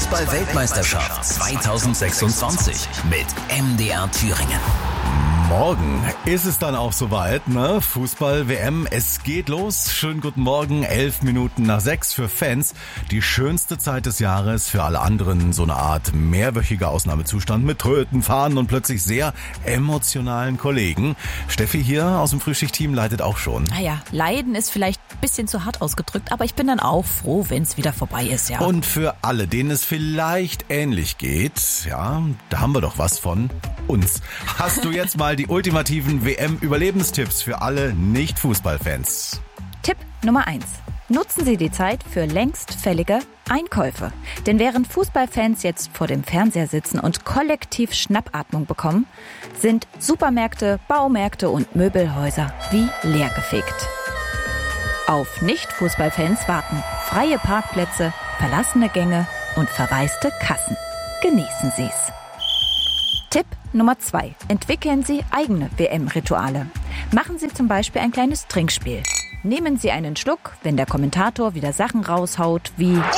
Fußball-Weltmeisterschaft 2026 mit MDR Thüringen. Morgen ist es dann auch soweit, ne? Fußball-WM, es geht los. Schönen guten Morgen, 11 Minuten nach 6 für Fans. Die schönste Zeit des Jahres, für alle anderen so eine Art mehrwöchiger Ausnahmezustand mit Tröten, Fahnen und plötzlich sehr emotionalen Kollegen. Steffi hier aus dem Frühschicht-Team leidet auch schon. Naja, leiden ist vielleicht ein bisschen zu hart ausgedrückt, aber ich bin dann auch froh, wenn es wieder vorbei ist, ja. Und für alle, denen es vielleicht ähnlich geht, ja, da haben wir doch was von uns. Hast du jetzt mal die ultimativen WM-Überlebenstipps für alle Nicht-Fußballfans? Tipp Nummer 1. Nutzen Sie die Zeit für längst fällige Einkäufe. Denn während Fußballfans jetzt vor dem Fernseher sitzen und kollektiv Schnappatmung bekommen, sind Supermärkte, Baumärkte und Möbelhäuser wie leergefegt. Auf Nicht-Fußballfans warten freie Parkplätze, verlassene Gänge und verwaiste Kassen. Genießen Sie's. Tipp Nummer 2. Entwickeln Sie eigene WM-Rituale. Machen Sie zum Beispiel ein kleines Trinkspiel. Nehmen Sie einen Schluck, wenn der Kommentator wieder Sachen raushaut wie Unglaublich!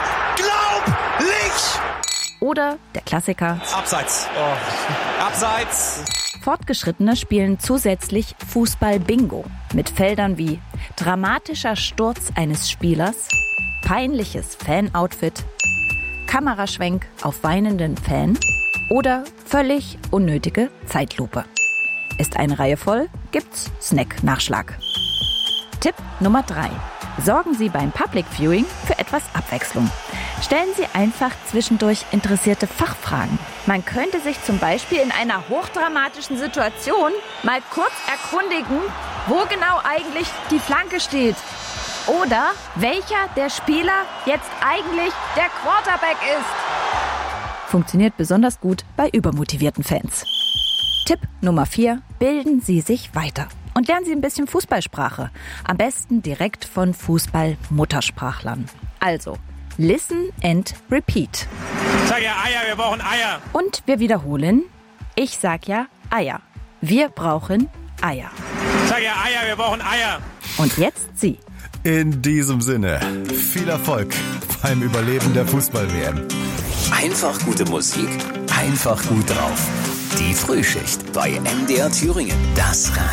oder der Klassiker Abseits. Oh. Abseits. Fortgeschrittene spielen zusätzlich Fußball-Bingo mit Feldern wie dramatischer Sturz eines Spielers, peinliches Fan-Outfit, Kameraschwenk auf weinenden Fan oder völlig unnötige Zeitlupe. Ist eine Reihe voll, gibt's Snack-Nachschlag. Tipp Nummer 3. Sorgen Sie beim Public Viewing für etwas Abwechslung. Stellen Sie einfach zwischendurch interessierte Fachfragen. Man könnte sich zum Beispiel in einer hochdramatischen Situation mal kurz erkundigen, wo genau eigentlich die Flanke steht. Oder welcher der Spieler jetzt eigentlich der Quarterback ist. Funktioniert besonders gut bei übermotivierten Fans. Tipp Nummer 4. Bilden Sie sich weiter. Und lernen Sie ein bisschen Fußballsprache. Am besten direkt von Fußball-Muttersprachlern. Also, listen and repeat. Sag ja Eier, wir brauchen Eier. Und wir wiederholen. Ich sag ja Eier. Wir brauchen Eier. Sag ja Eier, wir brauchen Eier. Und jetzt Sie. In diesem Sinne, viel Erfolg beim Überleben der Fußball-WM. Einfach gute Musik, einfach gut drauf. Die Frühschicht bei MDR Thüringen. Das